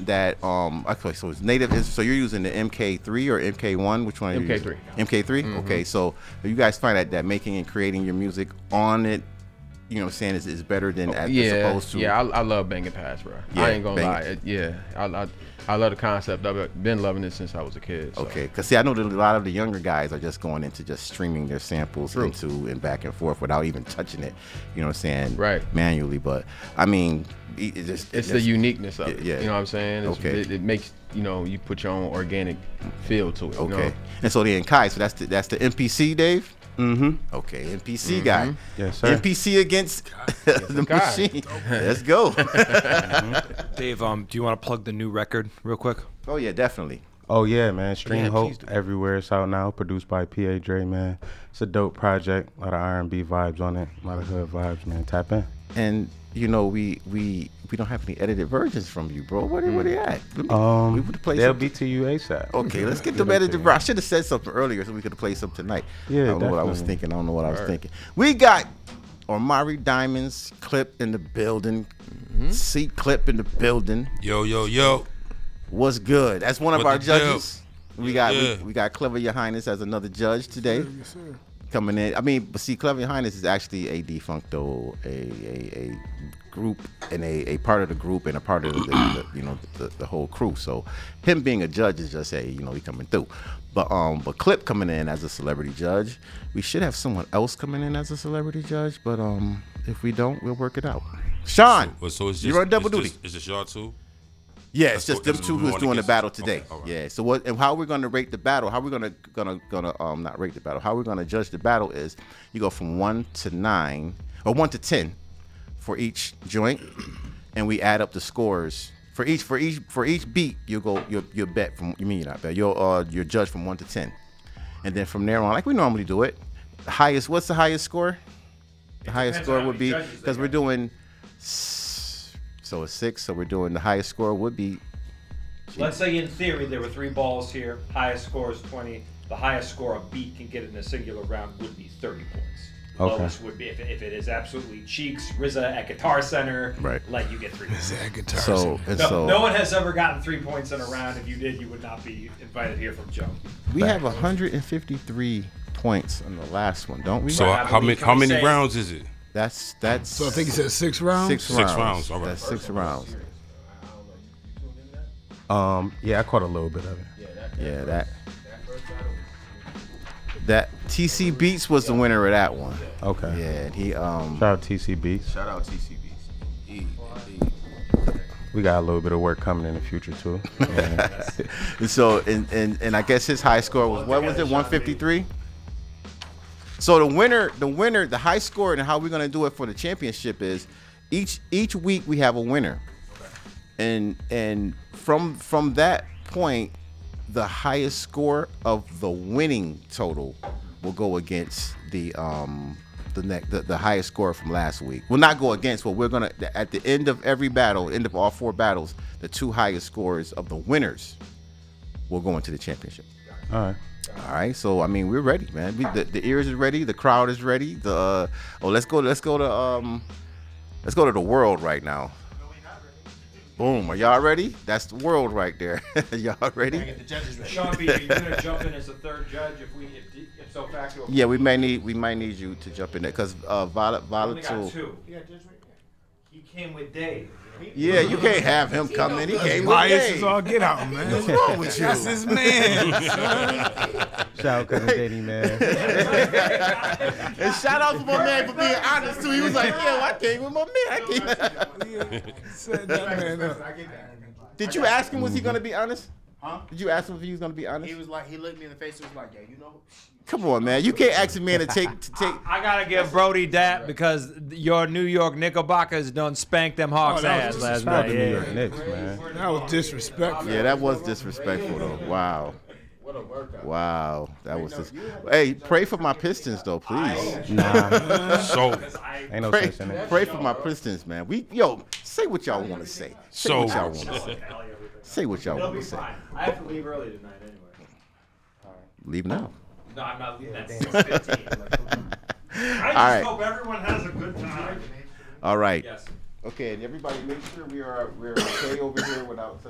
okay, so it's native. So you're using the MK3 or MK1? Which one? Are you MK3. using? MK3. Mm-hmm. Okay, so you guys find that making and creating your music on it, you know what I'm saying, is better than as opposed to. Yeah, I love banging pads, bro. Yeah, I ain't gonna lie. I love the concept of it. Been loving it since I was a kid. So. Okay, because see, I know that a lot of the younger guys are just going into just streaming their samples into and back and forth without even touching it, you know what I'm saying, right, manually. But I mean, it's the uniqueness of it. Yeah, you know what I'm saying. It makes you put your own organic feel to it. Okay, you know? And so then Kai, so that's the MPC, Dave. Mm-hmm. Okay, MPC guy. Yes, sir. MPC against the machine. Let's go. Dave, do you want to plug the new record real quick? Oh yeah, definitely. Oh yeah, man. Stream Hope do. everywhere. It's out now. Produced by P.A. Dre, man. It's a dope project. A lot of R&B vibes on it. A lot of hood vibes, man. Tap in. And we don't have any edited versions from you, bro. Where they at? They'll be to you ASAP. Okay, let's get them edited. I should have said something earlier so we could have played some tonight. Yeah, I don't know what I was thinking. We got Omari Diamond's clip in the building. C clip in the building. Yo. What's good? That's one of our judges. Deal? We got Clever Your Highness as another judge today. Yes, sir. Coming in. I mean, but see, Clever Your Highness is actually a defuncto, a group and a part of the group and a part of the whole crew. So him being a judge is just he coming through. But Clip coming in as a celebrity judge. We should have someone else coming in as a celebrity judge, but if we don't, we'll work it out. Sean, so it's just, you're on double duty. Is this y'all two? Yeah, it's just them two who's doing the battle today. Okay, right. Yeah. So what and how we're gonna rate the battle? How we're gonna not rate the battle? How we're gonna judge the battle is you go from 1 to 9 or 1 to 10 for each joint, and we add up the scores for each beat. You'll bet from you'll judge from 1 to 10, and then from there on, like we normally do it. What's the highest score? The highest score would be because we're doing. So it's 6, so we're doing the highest score would be. Let's say in theory there were 3 balls here. Highest score is 20. The highest score a beat can get in a singular round would be 30 points. Okay. Lowest would be if it is absolutely Cheeks, RZA at Guitar Center. Right. Let you get 3 points. RZA at Guitar Center. No one has ever gotten 3 points in a round. If you did, you would not be invited here from Joe. We have 153 points on the last one, don't we? So how many rounds is it? That's. So I think he said 6 rounds. 6 rounds. All right. That's 6 rounds. Yeah, I caught a little bit of it. Yeah, that TC Beats was the winner of that one. Okay. Yeah, and he Shout out TC Beats. Shout out TC Beats. We got a little bit of work coming in the future too. And so and I guess his high score was 153. So the winner, the high score, and how we're gonna do it for the championship is each week we have a winner, and from that point, the highest score of the winning total will go against the highest score from last week. Will not go against. Well, we're gonna at the end of every battle, end of all 4 battles, the 2 highest scores of the winners will go into the championship. All right, so I mean we're ready, man. The ears is ready, the crowd is ready. Let's go to the world right now. Boom, are y'all ready? That's the world right there. Y'all ready? Sean B, are you gonna jump in as a third judge if so facto? Yeah, we might need you to jump in there because Volatile. Only got 2. He came with Dave. Yeah, you can't have him come in. He came with Bias Dave. is all get out, man. What's wrong with you? That's his man. Shout out cousin Diddy, man. And shout out to my man for being honest too. He was like, "Yeah, I came with my man. Set that man up. Did you ask him? Was he gonna be honest? Huh? Did you ask him if he was gonna be honest? He was like, he looked me in the face and was like, yeah, you know. Come on, man. You can't ask a man to take. I gotta give Brody that because your New York Knickerbockers done spanked them Hawks ass last Shout out night. to New Yeah. York Knicks, man. That was disrespectful. Yeah, that was disrespectful though. Wow. Wow, that was just. Hey, pray for my Pistons though, please. Nah. So Ain't no Pray, sense in it. pray for my Pistons, man. Say what y'all want to say. Say what y'all want to say. Say what y'all It'll want be to say. fine. I have to leave early tonight anyway. Leave now. No, I'm not leaving at 6:15. I right. hope everyone has a good time. All right. Yes. Okay, and everybody make sure we're okay over here without.